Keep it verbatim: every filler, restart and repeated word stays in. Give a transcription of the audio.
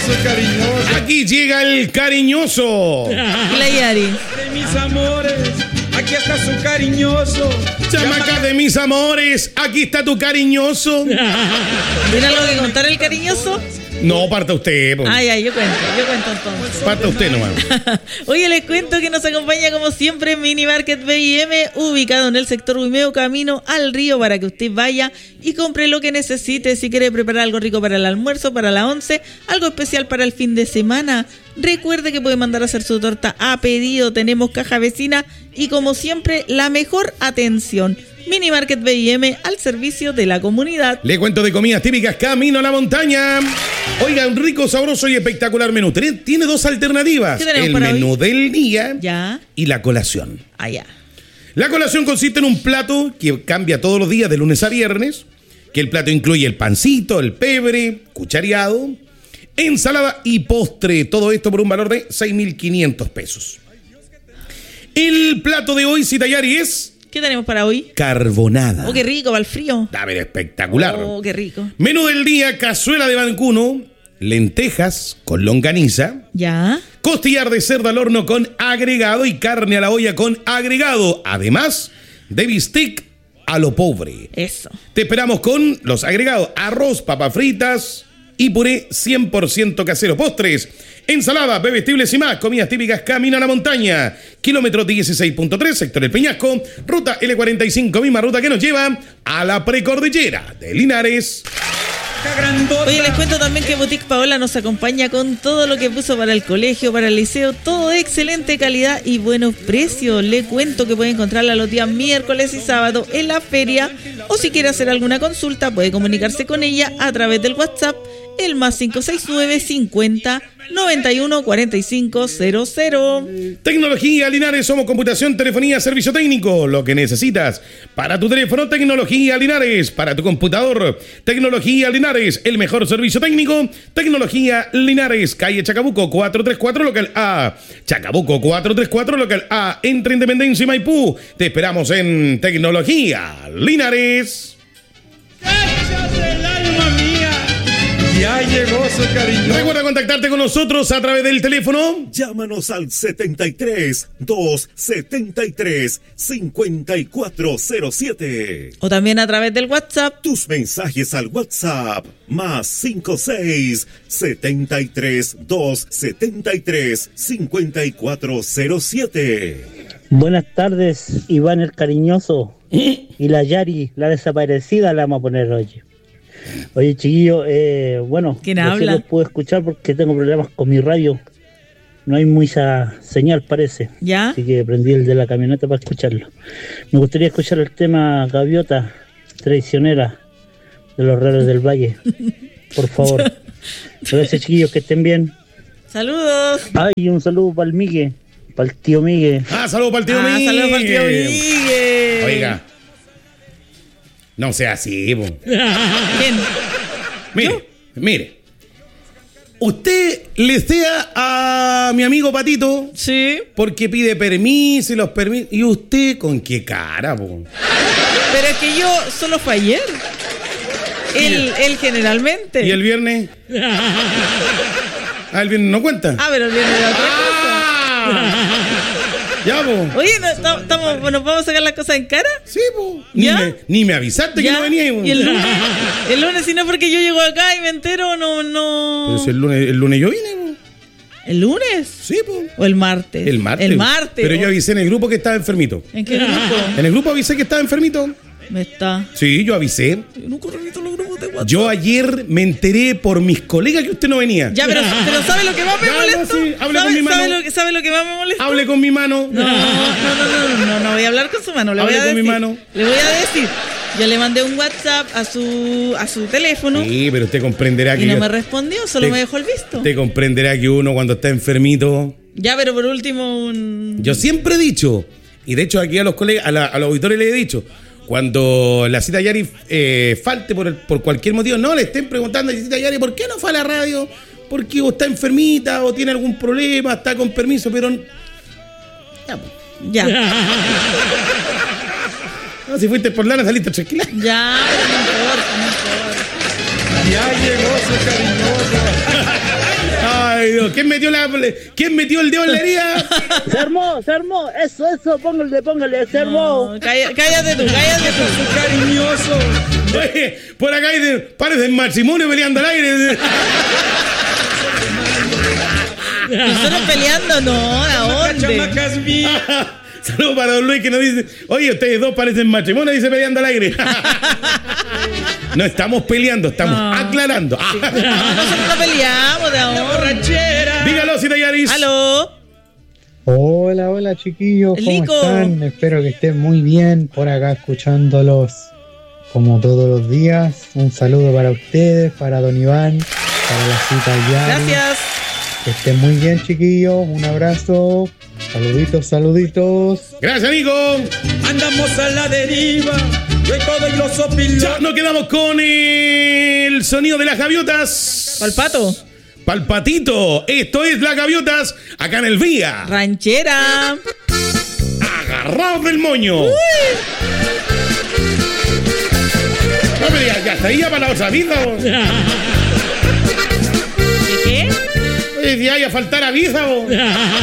llegó su cariñoso. Aquí llega el cariñoso. Y la Yari. De mis amores, aquí está su cariñoso. Chamaca de mis amores, aquí está tu cariñoso. ¿Tiene algo que contar el cariñoso? No, parta usted. Po. Ay, ay, yo cuento, yo cuento entonces. Parta usted nomás. Oye, les cuento que nos acompaña como siempre Mini Market B I M, ubicado en el sector Huimeo, camino al río, para que usted vaya y compre lo que necesite. Si quiere preparar algo rico para el almuerzo, para la once, algo especial para el fin de semana, recuerde que puede mandar a hacer su torta a pedido. Tenemos caja vecina y, como siempre, la mejor atención. Mini Market B I M, al servicio de la comunidad. Le cuento de comidas típicas camino a la montaña. Oiga, un rico, sabroso y espectacular menú. Tiene dos alternativas. ¿Qué tenemos el para menú hoy? del día Ya. y la colación. Ah, ya. La colación consiste en un plato que cambia todos los días de lunes a viernes, que el plato incluye el pancito, el pebre, cuchareado, ensalada y postre. Todo esto por un valor de seis mil quinientos pesos. El plato de hoy, Citayari, es... ¿Qué tenemos para hoy? Carbonada. Oh, qué rico, va el frío. A ver, espectacular. Oh, qué rico. Menú del día, cazuela de bancuno, lentejas con longaniza, Ya. costillar de cerdo al horno con agregado y carne a la olla con agregado. Además de bistec a lo pobre. Eso. Te esperamos con los agregados: arroz, papas fritas y puré cien por ciento casero. Postres, ensalada, bebestibles y más. Comidas típicas camino a la montaña. Kilómetro dieciséis punto tres, sector El Peñasco. Ruta L cuarenta y cinco, misma ruta que nos lleva a la precordillera de Linares. Oye, les cuento también que Boutique Paola nos acompaña con todo lo que puso para el colegio, para el liceo, todo de excelente calidad y buenos precios. Le cuento que puede encontrarla los días miércoles y sábado en la feria, o si quiere hacer alguna consulta puede comunicarse con ella a través del WhatsApp, el más cinco seis nueve, cincuenta, noventa y uno, cuarenta y cinco cero cero. Tecnología Linares, somos computación, telefonía, servicio técnico. Lo que necesitas para tu teléfono, Tecnología Linares. Para tu computador, Tecnología Linares. El mejor servicio técnico, Tecnología Linares. Calle Chacabuco cuatrocientos treinta y cuatro, local A. Chacabuco cuatrocientos treinta y cuatro, local A. Entre Independencia y Maipú. Te esperamos en Tecnología Linares. ¡El alma mía! Ya llegó su cariño. Recuerda contactarte con nosotros a través del teléfono. Llámanos al setenta y tres, doscientos setenta y tres, cincuenta y cuatro cero siete. O también a través del WhatsApp. Tus mensajes al WhatsApp más cincuenta y seis, setenta y tres, doscientos setenta y tres, cincuenta y cuatro cero siete. Buenas tardes, Iván el cariñoso y la Yari, la desaparecida, la vamos a poner hoy. Oye, chiquillo, eh, bueno, ¿Quién no habla? sé si puedo escuchar porque tengo problemas con mi radio. No hay mucha señal, parece. ¿Ya? Así que prendí el de la camioneta para escucharlo. Me gustaría escuchar el tema Gaviota, traicionera, de los Raros del Valle. Por favor. Gracias, chiquillos, que estén bien. Saludos. Ay, un saludo para el Migue, para el tío Migue. Ah, saludos para el tío Ah, Miguel. saludos para el tío Miguel. Oiga. No sea así, po. ¿Quién? Mire, mire. Usted le sea a mi amigo Patito Sí. porque pide permiso y los permisos. ¿Y usted con qué cara, po? Pero es que yo solo fue ayer. Él, él generalmente. ¿Y el viernes? Ah, el viernes no cuenta. Ah, pero el viernes era otra cosa. Ah. Ya, po. Oye, ¿no, estamos, estamos- ¿nos vamos a sacar las cosas en cara? Sí, po. Ni ¿Ya? me, ni me avisaste que ¿Ya? no venía. Po. Y el lunes, el lunes, si no porque yo llego acá y me entero, no, no. Pero si el lunes, el lunes yo vine, po. ¿El lunes? Sí, po. ¿O el martes? El martes. El martes. Pero yo avisé en el grupo que estaba enfermito. ¿En qué grupo? En el grupo avisé que estaba enfermito. Me está. Sí, yo avisé. Yo nunca reviso los grupos de WhatsApp. Yo ayer me enteré por mis colegas que usted no venía. Ya, pero, pero ¿sabe lo que más me Ya, no, molesta? sí, hable ¿Sabe, con mi mano. ¿sabe, lo, que- ¿Sabe lo que más me molesta? Hable con mi mano. No, no, no, no, no, no voy a hablar con su mano, le Hable voy a con mi decir. mano. Le voy a decir. Yo le mandé un WhatsApp a su a su teléfono Sí, pero usted comprenderá y que no yo- me respondió, solo te- me dejó el visto. Usted comprenderá que uno cuando está enfermito. Ya, pero por último un... Yo siempre he dicho, y de hecho aquí a los colegas, a, la- a los auditores les he dicho, cuando la cita Yari eh, falte por, el- por cualquier motivo, no le estén preguntando a la cita Yari por qué no fue a la radio, porque o está enfermita o tiene algún problema, está con permiso, pero ya, pues. Ya, No, si fuiste por lana saliste tranquila. ya, pero no importa, no importa. Ya llegó su cariñoso. Ay, Dios. ¿Quién metió, la, ¿Quién metió el dedo en la herida? Se armó, se armó. Eso, eso, póngale, póngale, se armó. No, cállate, cállate tú, cállate tú. Su cariñoso. Oye, por acá dice, parecen matrimonio peleando al aire. Nosotros peleando, no, ¿a dónde? Chamacas mías. Saludos para don Luis que nos dice, oye, ustedes dos parecen matrimonio, dice peleando al aire. No estamos peleando, estamos No. aclarando. No, nosotros no peleamos de ahora. Borrachera. Dígalo, Cita Yaris. Aló. Hola, hola chiquillos, ¿cómo Lico. están? Espero que estén muy bien por acá escuchándolos como todos los días. Un saludo para ustedes, para don Iván, para la Cita Yaris. Gracias. Que estén muy bien chiquillos, un abrazo, saluditos, saluditos. Gracias, amigo. Andamos a la deriva. Yo y todo y los Ya opilos. nos quedamos con el sonido de las gaviotas. ¿Pal pato? Pal patito. Esto es las gaviotas acá en el Vía. Ranchera. Agarrados del moño. No, pero ya, ya está ahí ya para la otra vida. vos. ¿Qué qué? Oye, si hay a faltar avisa. vos.